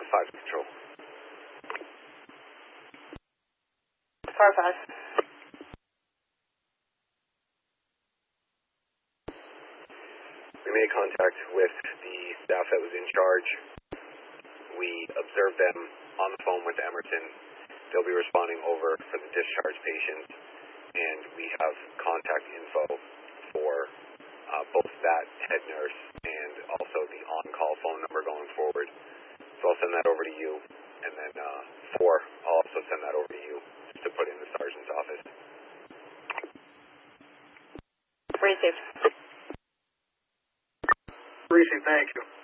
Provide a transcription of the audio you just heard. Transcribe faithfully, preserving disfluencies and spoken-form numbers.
five control. Fire five. We made contact with the staff that was in charge. We observed them on the phone with Emerson. They'll be responding over for the discharge patients, and we have contact info for uh, both that head nurse and also the on-call phone number going forward. So I'll send that over to you, and then uh, four, I'll also send that over to you just to put in the sergeant's office. Received. Received, thank you.